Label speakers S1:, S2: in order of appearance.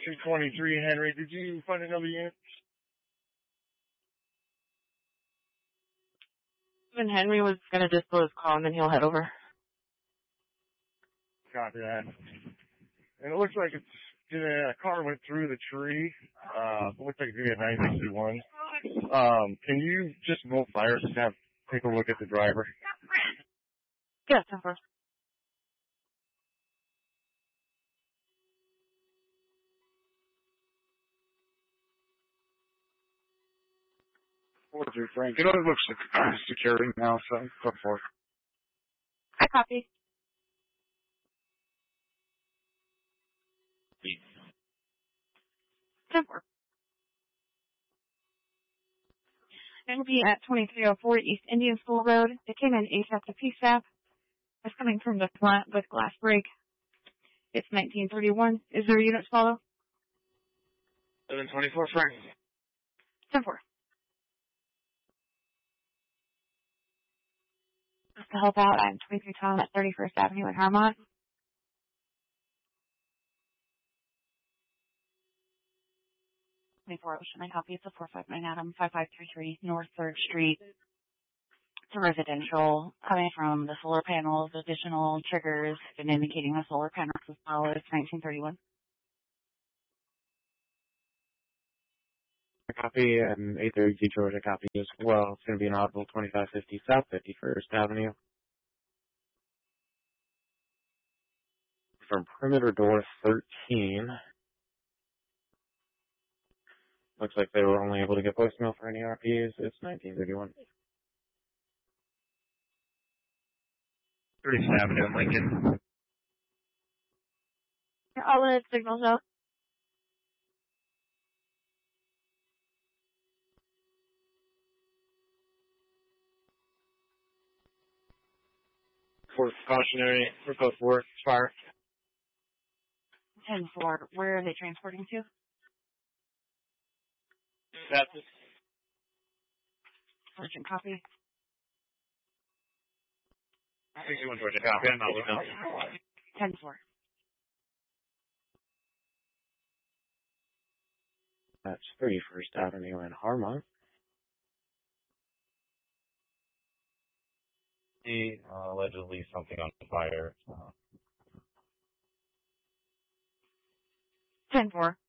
S1: 223 Henry. Did you find another unit?
S2: When Henry was going to disclose call, and then he'll head over.
S1: Copy that. And it looks like a car went through the tree. It looks like it's going to be a 961. Can you just roll fire just take a look at the driver?
S2: Yes, of course.
S1: Frank. It looks security now, so go for it.
S2: I copy. Temper. It'll be at 2304 East Indian School Road. It came in ASAP to PSAP. It's coming from the front with glass break. It's 1931. Is there units follow?
S1: 724 Frank.
S2: 10-4. Just to help out, I'm 23 Tom at 31st Avenue in Harmont. Ocean. I copy. It's a 459 Adam 5533 North 3rd Street. It's a residential coming from the solar panels, additional triggers, and indicating the solar panels as well as 1931.
S3: A copy and 832 Georgia copy as well. It's going to be an audible 2550 South 51st Avenue. From perimeter door 13. Looks like they were only able to get voicemail for any RPs. It's 1931.
S1: 30th Avenue in Lincoln.
S2: I'll let signals out.
S1: Fourth cautionary for both work, fire.
S2: 10-4. Where are they transporting to?
S1: Baptist.
S2: Sergeant copy.
S1: 61 Georgia copy. I'm not looking.
S2: 10-4.
S3: That's 31st Avenue in Harmont.
S4: Allegedly something on fire.
S2: 10-4.